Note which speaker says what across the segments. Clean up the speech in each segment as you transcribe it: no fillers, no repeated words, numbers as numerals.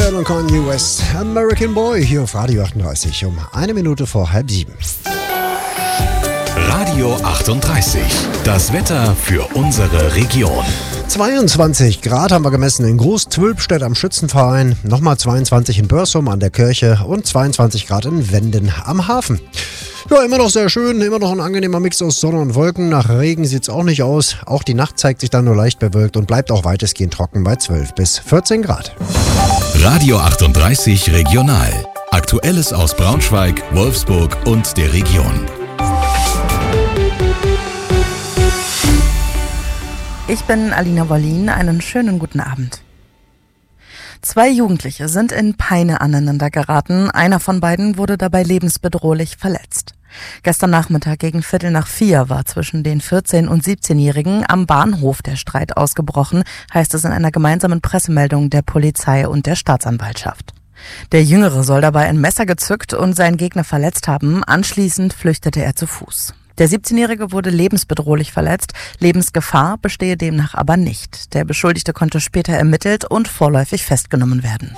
Speaker 1: Morgenstern und Kanye West. American Boy hier auf Radio 38 um 1:05.
Speaker 2: Radio 38. Das Wetter für unsere Region.
Speaker 1: 22 Grad haben wir gemessen in Groß-Twülpstedt am Schützenverein, nochmal 22 in Börsum an der Kirche und 22 Grad in Wenden am Hafen. Ja, immer noch sehr schön, immer noch ein angenehmer Mix aus Sonne und Wolken. Nach Regen sieht es auch nicht aus. Auch die Nacht zeigt sich dann nur leicht bewölkt und bleibt auch weitestgehend trocken bei 12 bis 14 Grad.
Speaker 2: Radio 38 Regional. Aktuelles aus Braunschweig, Wolfsburg und der Region.
Speaker 3: Ich bin Alina Wollin, einen schönen guten Abend. 2 Jugendliche sind in Peine aneinander geraten. Einer von beiden wurde dabei lebensbedrohlich verletzt. Gestern Nachmittag gegen 3:15 war zwischen den 14- und 17-Jährigen am Bahnhof der Streit ausgebrochen, heißt es in einer gemeinsamen Pressemeldung der Polizei und der Staatsanwaltschaft. Der Jüngere soll dabei ein Messer gezückt und seinen Gegner verletzt haben. Anschließend flüchtete er zu Fuß. Der 17-Jährige wurde lebensbedrohlich verletzt. Lebensgefahr bestehe demnach aber nicht. Der Beschuldigte konnte später ermittelt und vorläufig festgenommen werden.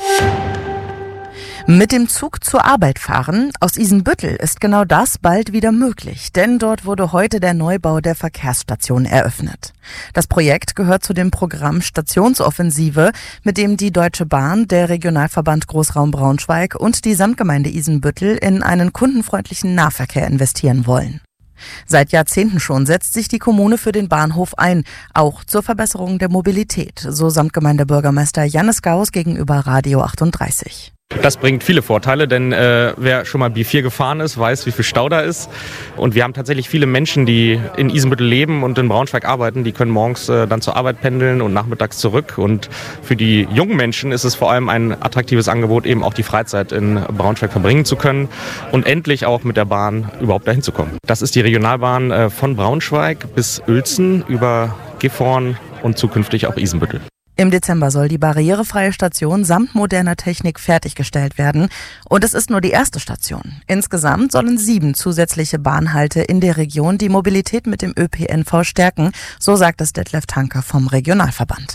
Speaker 3: Mit dem Zug zur Arbeit fahren aus Isenbüttel ist genau das bald wieder möglich, denn dort wurde heute der Neubau der Verkehrsstation eröffnet. Das Projekt gehört zu dem Programm Stationsoffensive, mit dem die Deutsche Bahn, der Regionalverband Großraum Braunschweig und die Samtgemeinde Isenbüttel in einen kundenfreundlichen Nahverkehr investieren wollen. Seit Jahrzehnten schon setzt sich die Kommune für den Bahnhof ein, auch zur Verbesserung der Mobilität, so Samtgemeindebürgermeister Jannis Gauss gegenüber Radio 38.
Speaker 4: Das bringt viele Vorteile, denn wer schon mal B4 gefahren ist, weiß, wie viel Stau da ist. Und wir haben tatsächlich viele Menschen, die in Isenbüttel leben und in Braunschweig arbeiten. Die können morgens dann zur Arbeit pendeln und nachmittags zurück. Und für die jungen Menschen ist es vor allem ein attraktives Angebot, eben auch die Freizeit in Braunschweig verbringen zu können und endlich auch mit der Bahn überhaupt dahin zu kommen. Das ist die Regionalbahn von Braunschweig bis Uelzen über Gifhorn und zukünftig auch Isenbüttel.
Speaker 3: Im Dezember soll die barrierefreie Station samt moderner Technik fertiggestellt werden. Und es ist nur die erste Station. Insgesamt sollen 7 zusätzliche Bahnhalte in der Region die Mobilität mit dem ÖPNV stärken, so sagt es Detlef Tanker vom Regionalverband.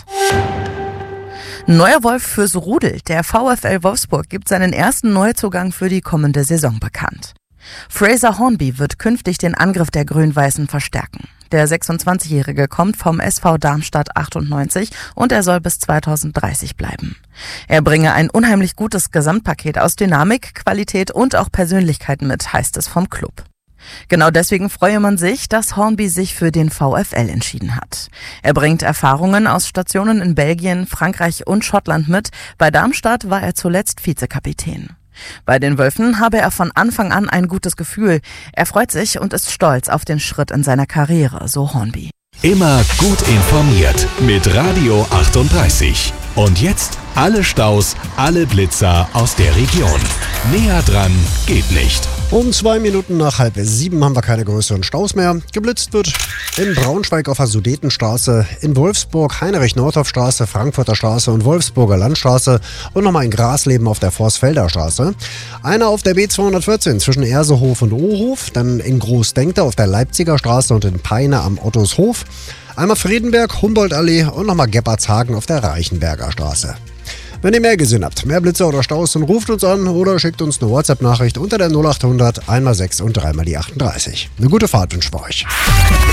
Speaker 3: Neuer Wolf fürs Rudel. Der VfL Wolfsburg gibt seinen ersten Neuzugang für die kommende Saison bekannt. Fraser Hornby wird künftig den Angriff der Grün-Weißen verstärken. Der 26-Jährige kommt vom SV Darmstadt 98 und er soll bis 2030 bleiben. Er bringe ein unheimlich gutes Gesamtpaket aus Dynamik, Qualität und auch Persönlichkeit mit, heißt es vom Club. Genau deswegen freue man sich, dass Hornby sich für den VfL entschieden hat. Er bringt Erfahrungen aus Stationen in Belgien, Frankreich und Schottland mit. Bei Darmstadt war er zuletzt Vizekapitän. Bei den Wölfen habe er von Anfang an ein gutes Gefühl. Er freut sich und ist stolz auf den Schritt in seiner Karriere, so Hornby.
Speaker 2: Immer gut informiert mit Radio 38. Und jetzt alle Staus, alle Blitzer aus der Region. Näher dran geht nicht.
Speaker 1: Um 2 Minuten nach 6:30 haben wir keine größeren Staus mehr. Geblitzt wird in Braunschweig auf der Sudetenstraße, in Wolfsburg Heinrich-Nordhoff-Straße, Frankfurter Straße und Wolfsburger Landstraße und nochmal in Grasleben auf der Vorsfelder Straße. Einer auf der B214 zwischen Ersehof und Ohof, dann in Großdenkter auf der Leipziger Straße und in Peine am Ottoshof. Einmal Friedenberg, Humboldtallee und nochmal Gebhardshagen auf der Reichenberger Straße. Wenn ihr mehr gesehen habt, mehr Blitzer oder Staus, dann ruft uns an oder schickt uns eine WhatsApp-Nachricht unter der 0800 1x6 und 3x38. Eine gute Fahrt wünschen wir euch.